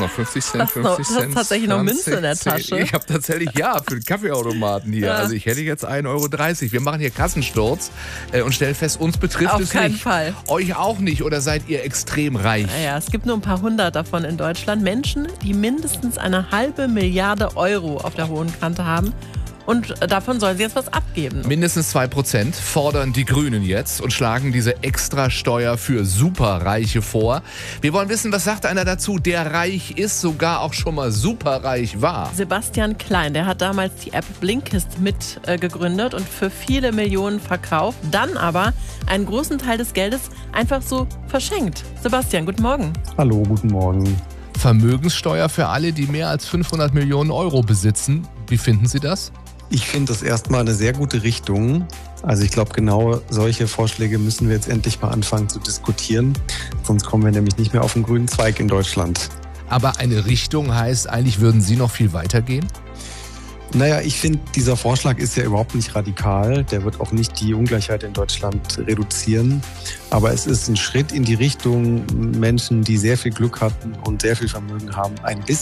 noch 50 Cent, Du hast 50 Cent. tatsächlich noch 20, Münze in der 10. Tasche. Ich habe tatsächlich, für den Kaffeeautomaten hier. Ja. Also ich hätte jetzt 1,30 Euro. Wir machen hier Kassensturz und stellen fest, uns betrifft Auf es keinen nicht. Fall. Euch auch nicht oder seid ihr extrem reich? Naja, es gibt nur ein paar hundert davon in Deutschland. Menschen, die mindestens 1,5 Milliarde Euro auf der hohen Kante haben. Und davon sollen sie jetzt was abgeben. Mindestens 2% fordern die Grünen jetzt und schlagen diese Extrasteuer für Superreiche vor. Wir wollen wissen, was sagt einer dazu, der reich ist, sogar auch schon mal superreich war. Sebastian Klein, der hat damals die App Blinkist mit gegründet und für viele Millionen verkauft. Dann aber einen großen Teil des Geldes einfach so verschenkt. Sebastian, guten Morgen. Hallo, guten Morgen. Vermögenssteuer für alle, die mehr als 500 Millionen Euro besitzen. Wie finden Sie das? Ich finde das erstmal eine sehr gute Richtung. Also ich glaube, genau solche Vorschläge müssen wir jetzt endlich mal anfangen zu diskutieren. Sonst kommen wir nämlich nicht mehr auf den grünen Zweig in Deutschland. Aber eine Richtung heißt, eigentlich würden Sie noch viel weiter gehen? Naja, ich finde, dieser Vorschlag ist ja überhaupt nicht radikal. Der wird auch nicht die Ungleichheit in Deutschland reduzieren. Aber es ist ein Schritt in die Richtung, Menschen, die sehr viel Glück hatten und sehr viel Vermögen haben, ein bisschen